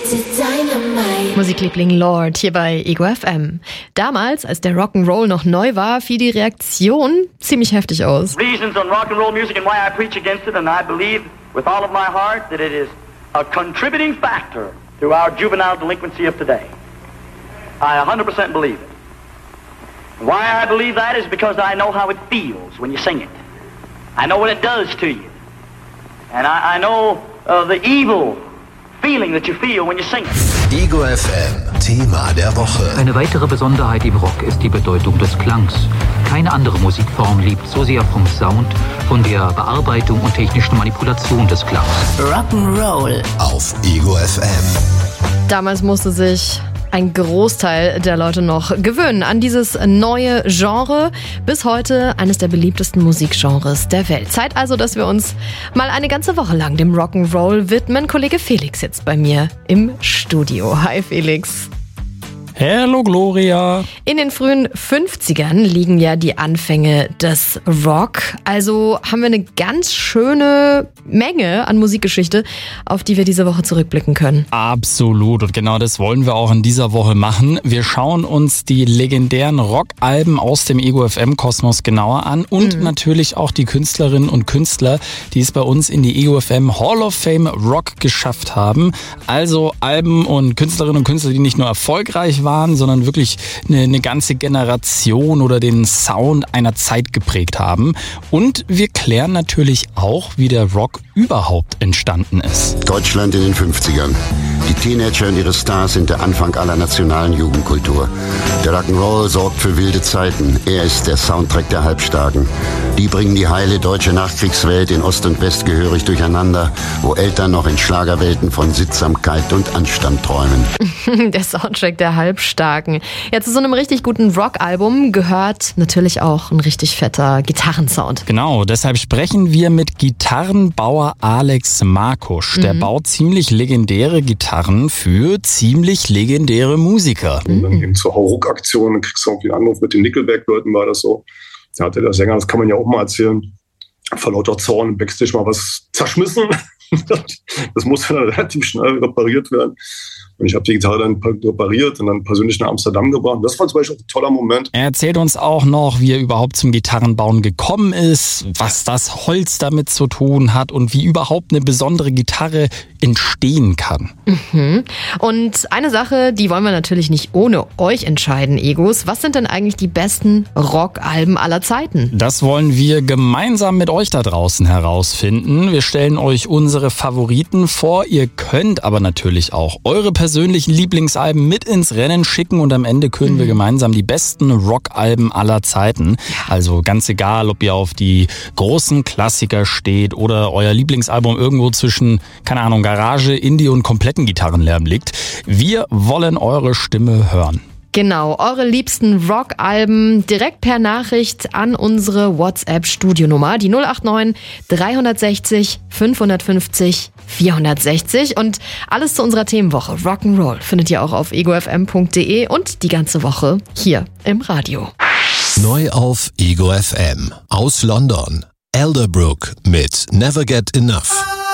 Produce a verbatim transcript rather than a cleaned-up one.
Musikliebling Lord hier bei Ego F M. Damals, als der Rock'n'Roll noch neu war, fiel die Reaktion ziemlich heftig aus. Reasons on rock'n'roll music and why I preach against it, and I believe with all of my heart that it is a contributing factor to our juvenile delinquency of today. I one hundred percent believe it. And why I believe that is because I know how it feels when you sing it. I know what it does to you. And I, I know uh, the evil feeling that you feel when you sing it. Ego F M, Thema der Woche. Eine weitere Besonderheit im Rock ist die Bedeutung des Klangs. Keine andere Musikform lebt so sehr vom Sound, von der Bearbeitung und technischen Manipulation des Klangs. Rock'n'Roll auf Ego F M. Damals musste sich ein Großteil der Leute noch gewöhnen an dieses neue Genre. Bis heute eines der beliebtesten Musikgenres der Welt. Zeit also, dass wir uns mal eine ganze Woche lang dem Rock'n'Roll widmen. Kollege Felix sitzt bei mir im Studio. Hi Felix. Hallo Gloria. In den frühen fünfzigern liegen ja die Anfänge des Rock. Also haben wir eine ganz schöne Menge an Musikgeschichte, auf die wir diese Woche zurückblicken können. Absolut. Und genau das wollen wir auch in dieser Woche machen. Wir schauen uns die legendären Rockalben aus dem Ego F M-Kosmos genauer an und mhm. natürlich auch die Künstlerinnen und Künstler, die es bei uns in die Ego F M Hall of Fame Rock geschafft haben. Also Alben und Künstlerinnen und Künstler, die nicht nur erfolgreich waren, sondern wirklich eine, eine ganze Generation oder den Sound einer Zeit geprägt haben. Und wir klären natürlich auch, wie der Rock überhaupt entstanden ist. Deutschland in den fünfzigern. Die Teenager und ihre Stars sind der Anfang aller nationalen Jugendkultur. Der Rock'n'Roll sorgt für wilde Zeiten. Er ist der Soundtrack der Halbstarken. Die bringen die heile deutsche Nachkriegswelt in Ost und West gehörig durcheinander, wo Eltern noch in Schlagerwelten von Sittsamkeit und Anstand träumen. Der Soundtrack der Halbstarken. Ja, zu so einem richtig guten Rockalbum gehört natürlich auch ein richtig fetter Gitarrensound. Genau, deshalb sprechen wir mit Gitarrenbauer Alex Markusch. Der mhm. baut ziemlich legendäre Gitarren für ziemlich legendäre Musiker. Und dann eben zur Hauruck-Aktion, dann kriegst du irgendwie einen Anruf mit den Nickelback-Leuten, war das so. Da hatte der Sänger, das kann man ja auch mal erzählen, vor lauter Zorn im Backstage mal was zerschmissen. Das musste dann relativ schnell repariert werden. Und ich habe die Gitarre dann repariert und dann persönlich nach Amsterdam gebracht. Das war zum Beispiel ein toller Moment. Er erzählt uns auch noch, wie er überhaupt zum Gitarrenbauen gekommen ist, was das Holz damit zu tun hat und wie überhaupt eine besondere Gitarre entstehen kann. Mhm. Und eine Sache, die wollen wir natürlich nicht ohne euch entscheiden, Egos. Was sind denn eigentlich die besten Rockalben aller Zeiten? Das wollen wir gemeinsam mit euch da draußen herausfinden. Wir stellen euch unsere Favoriten vor. Ihr könnt aber natürlich auch eure persönlichen Lieblingsalben mit ins Rennen schicken und am Ende können mhm. wir gemeinsam die besten Rockalben aller Zeiten. Also ganz egal, ob ihr auf die großen Klassiker steht oder euer Lieblingsalbum irgendwo zwischen, keine Ahnung, Garage, Indie und kompletten Gitarrenlärm liegt. Wir wollen eure Stimme hören. Genau, eure liebsten Rockalben direkt per Nachricht an unsere WhatsApp-Studionummer, die null acht neun dreihundertsechzig fünfhundertfünfzig vierhundertsechzig. Und alles zu unserer Themenwoche Rock'n'Roll findet ihr auch auf ego f m punkt d e und die ganze Woche hier im Radio. Neu auf Ego F M aus London. Elderbrook mit Never Get Enough.